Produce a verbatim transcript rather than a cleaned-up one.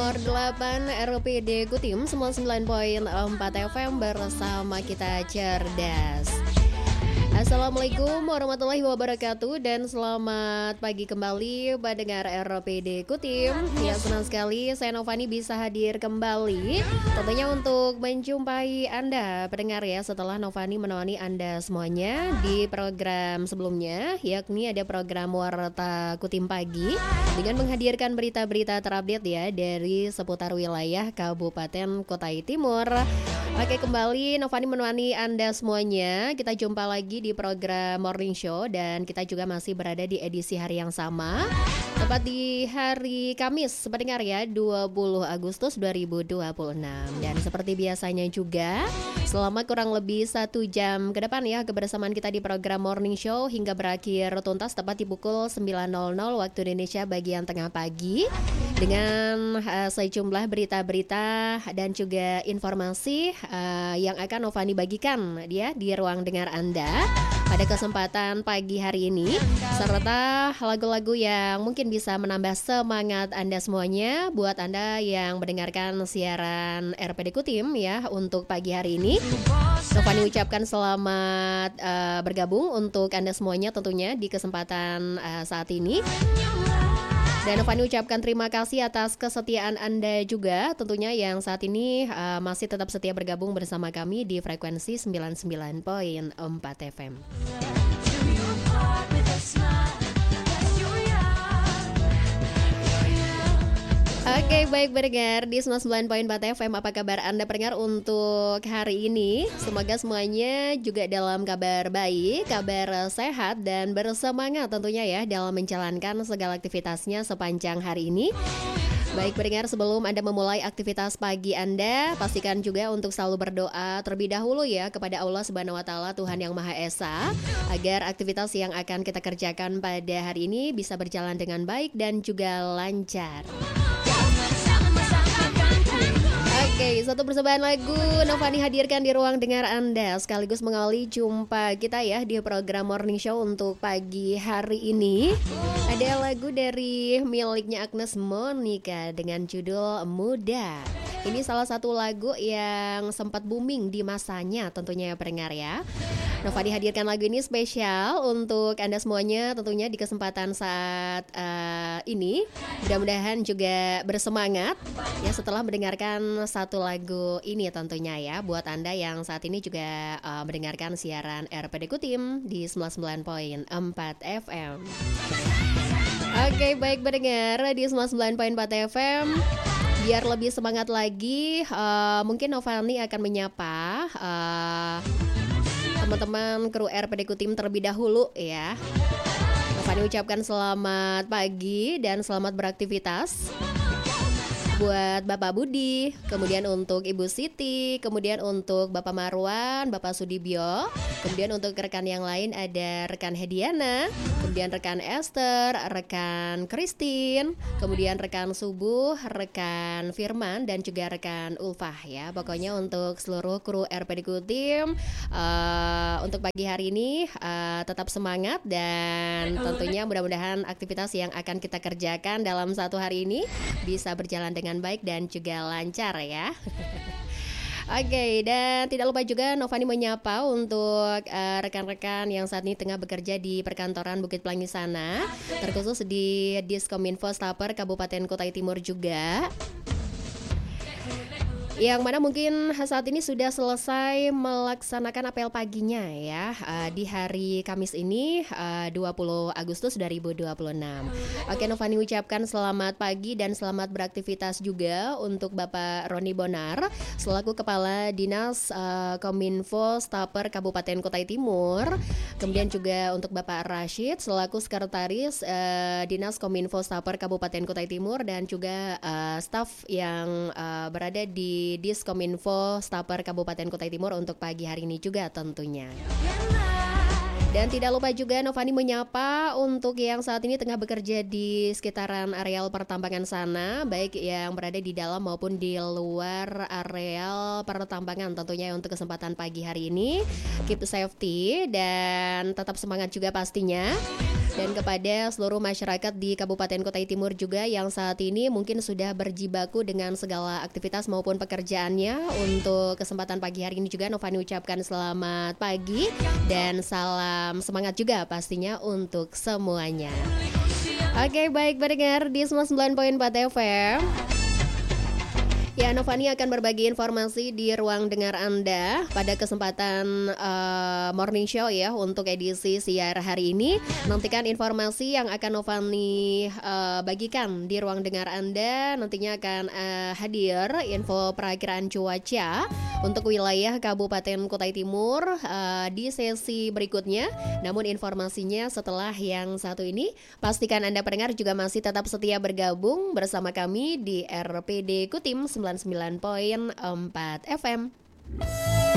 nomor delapan R P D Kutim sembilan puluh sembilan koma empat F M bersama kita cerdas. Assalamualaikum warahmatullahi wabarakatuh dan selamat pagi kembali pendengar R P D Kutim. Ya, senang sekali saya Novani bisa hadir kembali tentunya untuk menjumpai Anda pendengar ya, setelah Novani menemani Anda semuanya di program sebelumnya, yakni ada program Warta Kutim Pagi dengan menghadirkan berita-berita terupdate ya dari seputar wilayah Kabupaten Kutai Timur. Oke, kembali Novani menemani Anda semuanya. Kita jumpa lagi di program Morning Show dan kita juga masih berada di edisi hari yang sama, tepat di hari Kamis pendengar ya, dua puluh Agustus dua ribu dua puluh enam. Dan seperti biasanya juga selama kurang lebih satu jam ke depan ya kebersamaan kita di program Morning Show hingga berakhir tuntas tepat di pukul sembilan nol nol waktu Indonesia bagian tengah pagi dengan uh, sejumlah berita-berita dan juga informasi uh, yang akan Novani bagikan dia di ruang dengar Anda pada kesempatan pagi hari ini, serta lagu-lagu yang mungkin bisa menambah semangat Anda semuanya buat Anda yang mendengarkan siaran R P D Kutim ya untuk pagi hari ini. Novani ucapkan selamat uh, bergabung untuk Anda semuanya tentunya di kesempatan uh, saat ini. Dan Novani ucapkan terima kasih atas kesetiaan Anda juga tentunya yang saat ini uh, masih tetap setia bergabung bersama kami di frekuensi sembilan puluh sembilan koma empat F M. Oke, baik pendengar di sembilan puluh sembilan koma empat F M, apa kabar Anda pendengar untuk hari ini? Semoga semuanya juga dalam kabar baik, kabar sehat dan bersemangat tentunya ya dalam menjalankan segala aktivitasnya sepanjang hari ini. Baik pendengar, sebelum Anda memulai aktivitas pagi Anda, pastikan juga untuk selalu berdoa terlebih dahulu ya kepada Allah Subhanahu wa taala, Tuhan yang Maha Esa, agar aktivitas yang akan kita kerjakan pada hari ini bisa berjalan dengan baik dan juga lancar. Oke, satu persembahan lagu Novani hadirkan di ruang dengar Anda sekaligus mengawali jumpa kita ya di program Morning Show untuk pagi hari ini. Ada lagu dari miliknya Agnes Monica dengan judul Muda. Ini salah satu lagu yang sempat booming di masanya tentunya ya pendengar ya. Novani hadirkan lagu ini spesial untuk Anda semuanya tentunya di kesempatan saat uh, ini. Mudah-mudahan juga bersemangat ya setelah mendengarkan satu lagu ini tentunya ya, buat Anda yang saat ini juga uh, mendengarkan siaran R P D Kutim di sembilan puluh sembilan koma empat F M. Oke, baik pendengar di sembilan puluh sembilan koma empat F M. Biar lebih semangat lagi, uh, mungkin Novani akan menyapa uh, teman-teman kru R P D Kutim terlebih dahulu ya. Novani ucapkan selamat pagi dan selamat beraktivitas buat Bapak Budi, kemudian untuk Ibu Siti, kemudian untuk Bapak Marwan, Bapak Sudibyo, kemudian untuk rekan yang lain ada rekan Hediana, kemudian rekan Esther, rekan Christine, kemudian rekan Subuh, rekan Firman dan juga rekan Ulfah ya. Pokoknya untuk seluruh kru R P D Kutim uh, untuk pagi hari ini uh, tetap semangat dan tentunya mudah-mudahan aktivitas yang akan kita kerjakan dalam satu hari ini bisa berjalan dengan dengan baik dan juga lancar ya. Oke, dan tidak lupa juga Novani menyapa untuk uh, rekan-rekan yang saat ini tengah bekerja di perkantoran Bukit Pelangi sana, terkhusus di Diskominfo Staper Kabupaten Kutai Timur juga, yang mana mungkin saat ini sudah selesai melaksanakan apel paginya ya uh, di hari Kamis ini uh, dua puluh Agustus dua ribu dua puluh enam. Oke, Novani ucapkan selamat pagi dan selamat beraktivitas juga untuk Bapak Roni Bonar selaku Kepala Dinas uh, Kominfo Staper Kabupaten Kutai Timur. Kemudian juga untuk Bapak Rashid selaku Sekretaris uh, Dinas Kominfo Staper Kabupaten Kutai Timur dan juga uh, staf yang uh, berada di Diskominfo Staper Kabupaten Kutai Timur untuk pagi hari ini juga tentunya. Dan tidak lupa juga Novani menyapa untuk yang saat ini tengah bekerja di sekitaran areal pertambangan sana, baik yang berada di dalam maupun di luar areal pertambangan tentunya untuk kesempatan pagi hari ini. Keep safety dan tetap semangat juga pastinya. Dan kepada seluruh masyarakat di Kabupaten Kutai Timur juga yang saat ini mungkin sudah berjibaku dengan segala aktivitas maupun pekerjaannya. Untuk kesempatan pagi hari ini juga Novani ucapkan selamat pagi dan salam semangat juga pastinya untuk semuanya. Oke, baik pendengar di sembilan puluh sembilan koma empat F M. Ya, Novani akan berbagi informasi di ruang dengar Anda pada kesempatan uh, morning show ya untuk edisi siar hari ini. Nantikan informasi yang akan Novani uh, bagikan di ruang dengar Anda. Nantinya akan uh, hadir info perakiraan cuaca untuk wilayah Kabupaten Kutai Timur uh, di sesi berikutnya. Namun informasinya setelah yang satu ini. Pastikan Anda pendengar juga masih tetap setia bergabung bersama kami di R P D Kutim sembilan puluh sembilan koma empat F M.